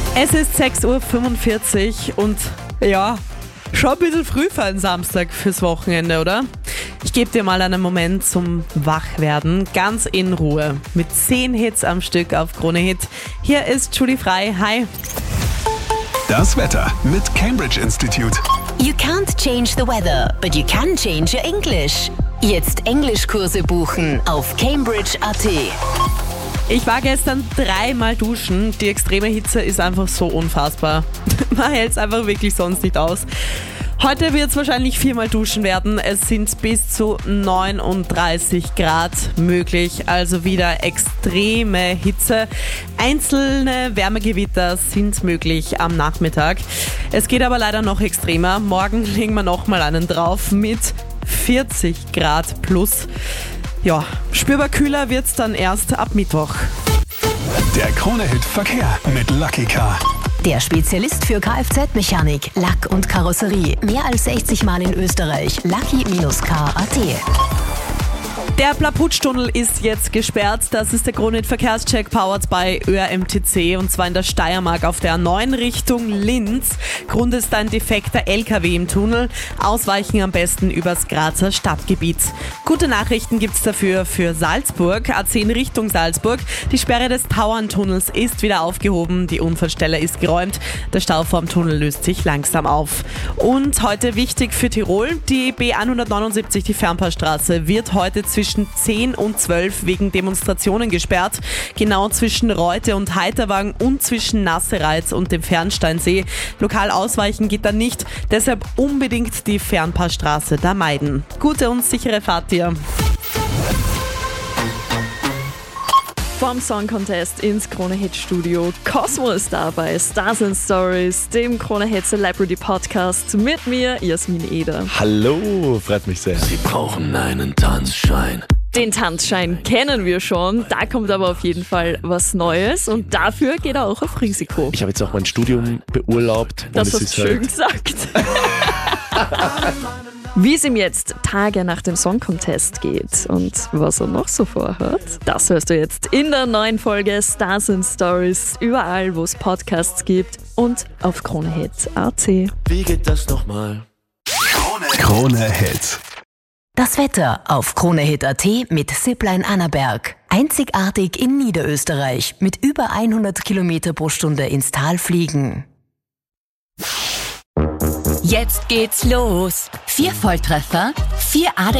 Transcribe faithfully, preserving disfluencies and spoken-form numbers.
Es ist sechs Uhr fünfundvierzig und ja, schon ein bisschen früh für einen Samstag fürs Wochenende, oder? Ich gebe dir mal einen Moment zum Wachwerden, ganz in Ruhe, mit zehn Hits am Stück auf Krone Hit. Hier ist Julie Frei, hi. Das Wetter mit Cambridge Institute. You can't change the weather, but you can change your English. Jetzt Englischkurse buchen auf cambridge punkt a t. Ich war gestern dreimal duschen. Die extreme Hitze ist einfach so unfassbar. Man hält es einfach wirklich sonst nicht aus. Heute wird es wahrscheinlich viermal duschen werden. Es sind bis zu neununddreißig Grad möglich, also wieder extreme Hitze. Einzelne Wärmegewitter sind möglich am Nachmittag. Es geht aber leider noch extremer. Morgen legen wir nochmal einen drauf mit vierzig Grad plus. Ja, spürbar kühler wird's dann erst ab Mittwoch. Der Krone-Hit Verkehr mit Lucky Car. Der Spezialist für Kfz-Mechanik, Lack und Karosserie. Mehr als sechzig Mal in Österreich. Lucky Car punkt a t. Der Plaputsch-Tunnel ist jetzt gesperrt. Das ist der Krone-Hit Verkehrscheck powered by Ö R M T C und zwar in der Steiermark auf der A neun Richtung Linz. Grund ist ein defekter L K W im Tunnel. Ausweichen am besten übers Grazer Stadtgebiet. Gute Nachrichten gibt's dafür für Salzburg. A zehn Richtung Salzburg. Die Sperre des Tauerntunnels ist wieder aufgehoben. Die Unfallstelle ist geräumt. Der Stau vorm Tunnel löst sich langsam auf. Und heute wichtig für Tirol. Die B hundertneunundsiebzig, die Fernpassstraße, wird heute zwischen zehn und zwölf wegen Demonstrationen gesperrt. Genau zwischen Reute und Heiterwang und zwischen Nassereiz und dem Fernsteinsee. Lokal ausweichen geht dann nicht, deshalb unbedingt die Fernpassstraße da meiden. Gute und sichere Fahrt dir. Vom Song Contest ins Krone Hit Studio. Cosmo ist da bei Stars and Stories, dem Krone Hit Celebrity Podcast mit mir, Jasmin Eder. Hallo, freut mich sehr. Sie brauchen einen Tanzschein. Den Tanzschein kennen wir schon, da kommt aber auf jeden Fall was Neues und dafür geht er auch auf Risiko. Ich habe jetzt auch mein Studium beurlaubt. Das und hast du schön halt gesagt. Wie es ihm jetzt Tage nach dem Song Contest geht und was er noch so vorhat, das hörst du jetzt in der neuen Folge Stars and Stories, überall wo es Podcasts gibt und auf Krone Hit punkt a t. Wie geht das nochmal? Krone Hit. Das Wetter auf Krone Hit punkt a t mit Zipline Annaberg. Einzigartig in Niederösterreich mit über hundert Kilometer pro Stunde ins Tal fliegen. Jetzt geht's los. Vier Volltreffer, vier